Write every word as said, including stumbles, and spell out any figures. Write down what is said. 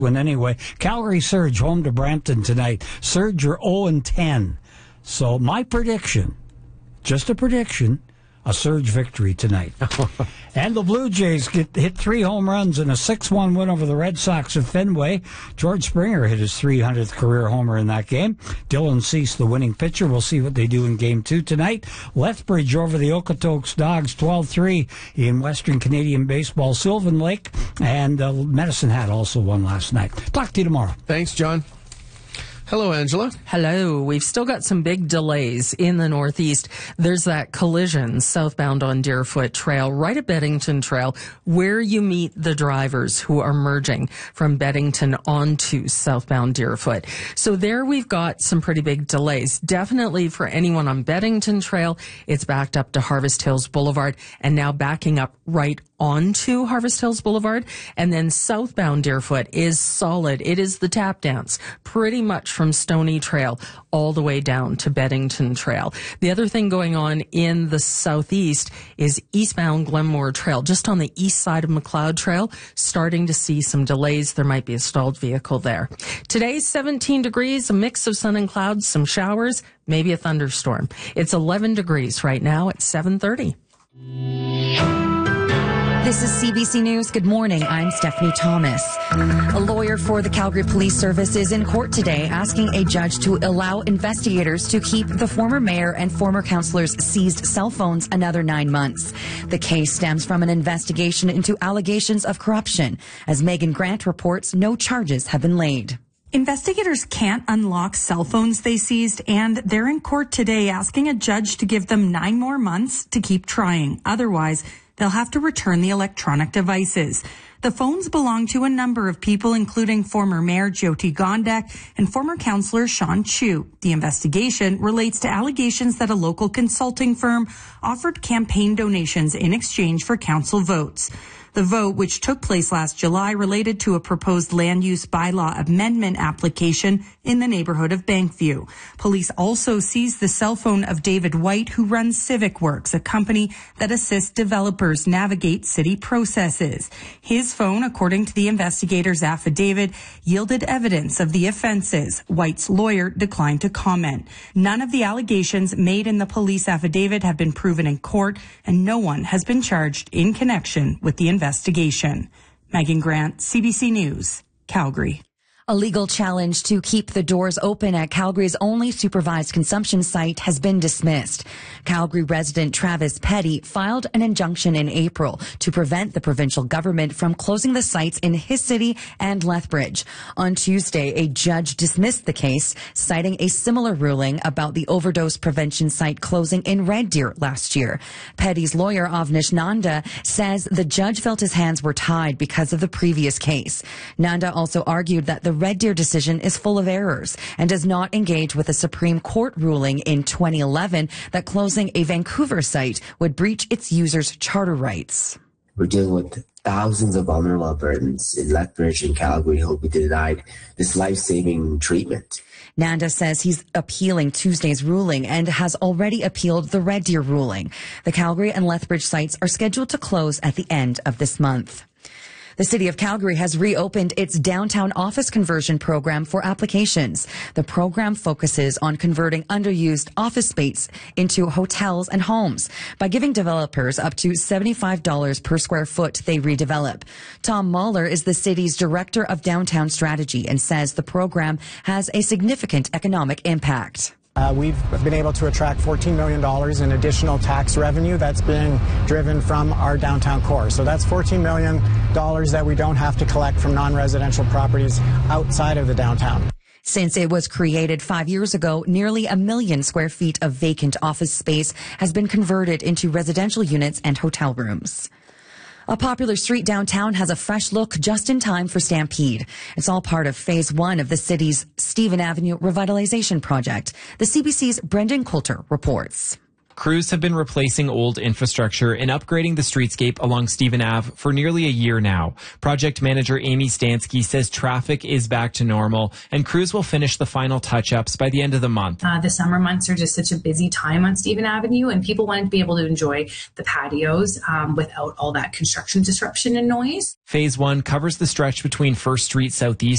When anyway, Calgary Surge home to Brampton tonight. Surge are oh and ten. So my prediction, just a prediction, a Surge victory tonight. And the Blue Jays get hit three home runs in a six one win over the Red Sox at Fenway. George Springer hit his three hundredth career homer in that game. Dylan Cease, the winning pitcher. We'll see what they do in game two tonight. Lethbridge over the Okotoks Dogs twelve three in Western Canadian Baseball. Sylvan Lake and uh, Medicine Hat also won last night. Talk to you tomorrow. Thanks, John. Hello, Angela. Hello. We've still got some big delays in the Northeast. There's that collision southbound on Deerfoot Trail, right at Beddington Trail, where you meet the drivers who are merging from Beddington onto southbound Deerfoot. So there we've got some pretty big delays. Definitely for anyone on Beddington Trail, it's backed up to Harvest Hills Boulevard and now backing up right onto Harvest Hills Boulevard. And then southbound Deerfoot is solid. It is the tap dance, pretty much from Stony Trail all the way down to Beddington Trail. The other thing going on in the southeast is eastbound Glenmore Trail, just on the east side of McLeod Trail, starting to see some delays. There might be a stalled vehicle there. Today's seventeen degrees, a mix of sun and clouds, some showers, maybe a thunderstorm. It's eleven degrees right now at seven thirty. This is C B C News. Good morning. I'm Stephanie Thomas. A lawyer for the Calgary Police Service is in court today asking a judge to allow investigators to keep the former mayor and former councillors' seized cell phones another nine months. The case stems from an investigation into allegations of corruption. As Megan Grant reports, no charges have been laid. Investigators can't unlock cell phones they seized, and they're in court today asking a judge to give them nine more months to keep trying. Otherwise, they'll have to return the electronic devices. The phones belong to a number of people, including former Mayor Jyoti Gondek and former councillor Sean Chu. The investigation relates to allegations that a local consulting firm offered campaign donations in exchange for council votes. The vote, which took place last July, related to a proposed land use bylaw amendment application in the neighborhood of Bankview. Police also seized the cell phone of David White, who runs CivicWorks, a company that assists developers navigate city processes. His phone, according to the investigator's affidavit, yielded evidence of the offenses. White's lawyer declined to comment. None of the allegations made in the police affidavit have been proven in court, and no one has been charged in connection with the investigation. Investigation. Megan Grant, C B C News, Calgary. A legal challenge to keep the doors open at Calgary's only supervised consumption site has been dismissed. Calgary resident Travis Petty filed an injunction in April to prevent the provincial government from closing the sites in his city and Lethbridge. On Tuesday, a judge dismissed the case, citing a similar ruling about the overdose prevention site closing in Red Deer last year. Petty's lawyer, Avnish Nanda, says the judge felt his hands were tied because of the previous case. Nanda also argued that the Red Deer decision is full of errors and does not engage with a Supreme Court ruling in twenty eleven that closing a Vancouver site would breach its users' charter rights. We're dealing with thousands of vulnerable Albertans in Lethbridge and Calgary who will be denied this life-saving treatment. Nanda says he's appealing Tuesday's ruling and has already appealed the Red Deer ruling. The Calgary and Lethbridge sites are scheduled to close at the end of this month. The City of Calgary has reopened its downtown office conversion program for applications. The program focuses on converting underused office space into hotels and homes by giving developers up to seventy-five dollars per square foot they redevelop. Tom Mahler is the city's director of downtown strategy and says the program has a significant economic impact. Uh, we've been able to attract fourteen million dollars in additional tax revenue that's being driven from our downtown core. So that's fourteen million dollars that we don't have to collect from non-residential properties outside of the downtown. Since it was created five years ago, nearly a million square feet of vacant office space has been converted into residential units and hotel rooms. A popular street downtown has a fresh look just in time for Stampede. It's all part of phase one of the city's Stephen Avenue revitalization project. The C B C's Brendan Coulter reports. Crews have been replacing old infrastructure and upgrading the streetscape along Stephen Avenue for nearly a year now. Project manager Amy Stansky says traffic is back to normal and crews will finish the final touch-ups by the end of the month. Uh, the summer months are just such a busy time on Stephen Avenue, and people wanted to be able to enjoy the patios um, without all that construction disruption and noise. Phase one covers the stretch between First Street Southeast